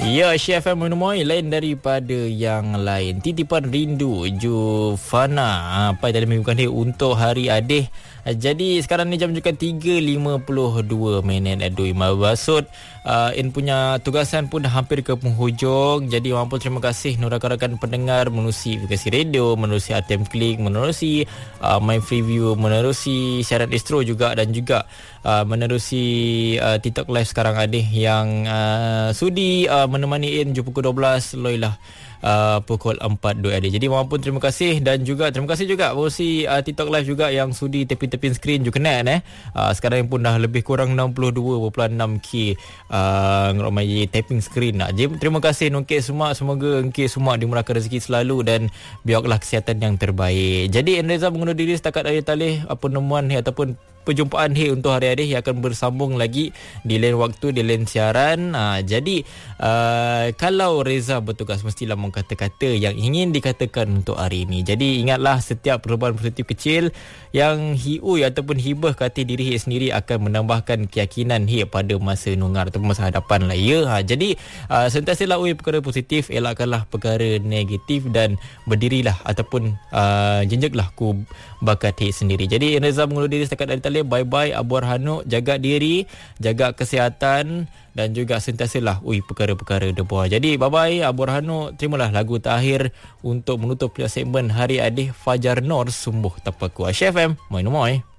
Ya, Chef M Menemui lain daripada yang lain. Titipan rindu Jufana. Apa yang tadi bukan dia untuk hari Adih. Jadi sekarang ni jam juga 3.52 Aduh, maksud In punya tugasan pun dah hampir ke penghujung. Jadi mampu terima kasih rakan-rakan pendengar menerusi aplikasi radio, menerusi ATM Klik, menerusi My Freeview, menerusi siaran Astro juga, dan juga menerusi TikTok Live sekarang Adih yang sudi menemani In jumpa pukul 12 loilah pukul 4 Adik. Jadi mohon terima kasih, dan juga terima kasih juga menerusi TikTok Live juga yang sudi tepi-tepi skrin juga kena sekarang pun dah lebih kurang 62.6k ngeromai tapping screen. Jadi terima kasih nungkit semua, semoga nungkit semua dimurahkan rezeki selalu dan biarlah kesihatan yang terbaik. Jadi Reza mengundur diri setakat hari talih penemuan ataupun perjumpaan untuk hari-hari yang akan bersambung lagi di lain waktu, di lain siaran. Jadi kalau Reza bertugas mestilah mau kata-kata yang ingin dikatakan untuk hari ini. Jadi ingatlah setiap perubahan positif kecil yang hiui ataupun hibah ke hati diri sendiri akan menambahkan keyakinan pada masa nungar ataupun masa hadapan lah ya. Jadi sentiasalah perkara positif, elakkanlah perkara negatif dan berdirilah ataupun jenjeklah ku bakat sendiri. Jadi Reza mengundur diri setakat dari tali. Bye-bye Abu Arhanu. Jaga diri, jaga kesihatan, dan juga sentiasalah perkara-perkara debuah. Jadi bye-bye Abu Arhanu. Terimalah lagu terakhir untuk menutup segmen Hari Adih, Fajar Nur Sumbuh Tapaku. Chef M, moi.